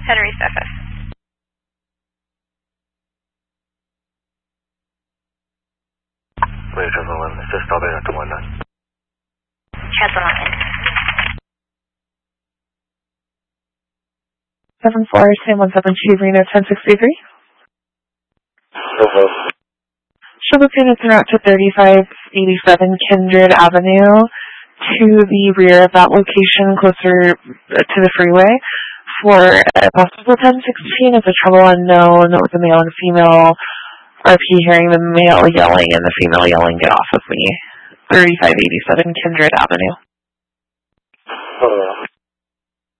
Tenerife FF. Wait, this is Strawberry at 1-9. Cancel on in. 74, Sam 172, Reno 1063. Shuttle units are out to 3587 Kindred Avenue to the rear of that location closer to the freeway for a possible 1016. It's a trouble unknown with a male and female RP hearing the male yelling and the female yelling, "Get off of me." 3587 Kindred Avenue.